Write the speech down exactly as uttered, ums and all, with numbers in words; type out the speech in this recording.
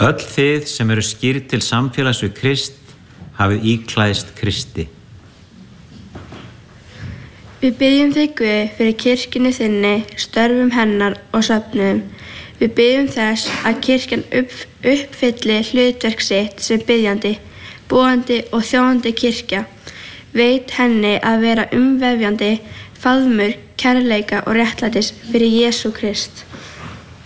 Öll þið sem eru skírð til samfélags við Krist, hafið íklæðst Kristi. Við biðjum þig Guð fyrir kirkjunni þinni, störfum hennar og söfnuðum. Við biðjum þess að kirkjan upp, uppfylli hlutverk sitt sem biðjandi, búandi og þjónandi kirkja. Veit henni að vera umvefjandi, faðmur, kærleika og réttlætis fyrir Jesú Krist.